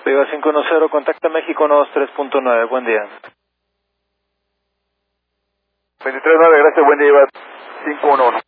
Viva 510, contacta México 93.9, buen día. 23.9, gracias, buen día, Viva 511.